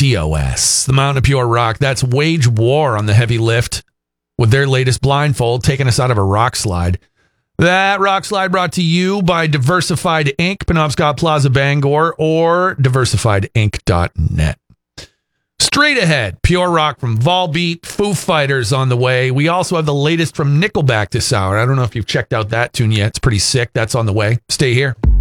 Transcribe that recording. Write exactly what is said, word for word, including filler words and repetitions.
T O S, the Mountain of Pure Rock. That's Wage War on the Heavy Lift with their latest Blindfold, taking us out of a rock slide. That rock slide brought to you by Diversified Incorporated, Penobscot Plaza, Bangor, or diversified inc dot net. Straight ahead, Pure Rock from Volbeat, Foo Fighters on the way. We also have the latest from Nickelback this hour. I don't know if you've checked out that tune yet. It's pretty sick. That's on the way. Stay here.